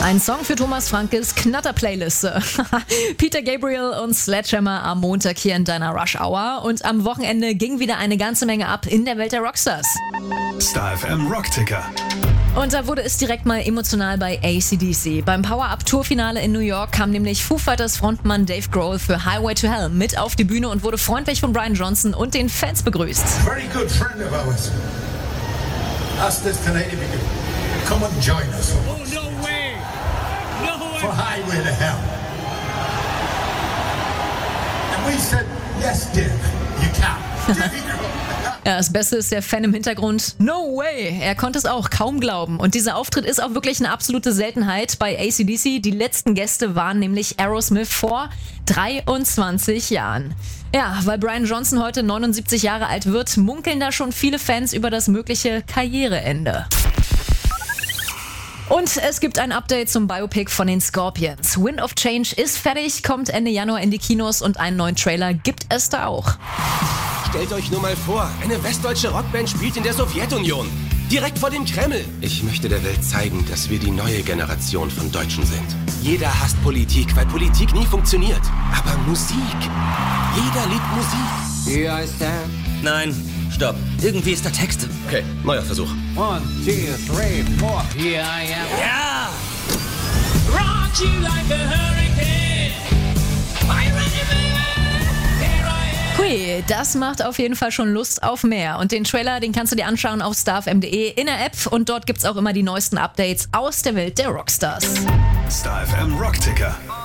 Ein Song für Thomas Frankes Knatter-Playliste. Peter Gabriel und Sledgehammer am Montag hier in deiner Rush Hour. Und am Wochenende ging wieder eine ganze Menge ab in der Welt der Rockstars. Star FM Rockticker. Und da wurde es direkt mal emotional bei AC/DC. Beim Power-Up-Tour-Finale in New York kam nämlich Foo Fighters Frontmann Dave Grohl für Highway to Hell mit auf die Bühne und wurde freundlich von Brian Johnson und den Fans begrüßt. Very good friend of ours. Asked us tonight if he could come and join us. Oh, no way! No way! For Highway to Hell. And we said, yes, Dave, you can. Ja, das Beste ist der Fan im Hintergrund. No way! Er konnte es auch kaum glauben. Und dieser Auftritt ist auch wirklich eine absolute Seltenheit bei AC/DC. Die letzten Gäste waren nämlich Aerosmith vor 23 Jahren. Ja, weil Brian Johnson heute 79 Jahre alt wird, munkeln da schon viele Fans über das mögliche Karriereende. Und es gibt ein Update zum Biopic von den Scorpions. Wind of Change ist fertig, kommt Ende Januar in die Kinos und einen neuen Trailer gibt es da auch. Stellt euch nur mal vor, eine westdeutsche Rockband spielt in der Sowjetunion. Direkt vor dem Kreml. Ich möchte der Welt zeigen, dass wir die neue Generation von Deutschen sind. Jeder hasst Politik, weil Politik nie funktioniert. Aber Musik. Jeder liebt Musik. Hier ist er. Nein, stopp. Irgendwie ist der Text. Okay, neuer Versuch. 1, 2, 3, 4. Here I am. Ja! Rock you like a hurricane. Are you ready, baby? Here I am. Hui, das macht auf jeden Fall schon Lust auf mehr. Und den Trailer, den kannst du dir anschauen auf starfm.de in der App. Und dort gibt's auch immer die neuesten Updates aus der Welt der Rockstars. Star FM Rockticker.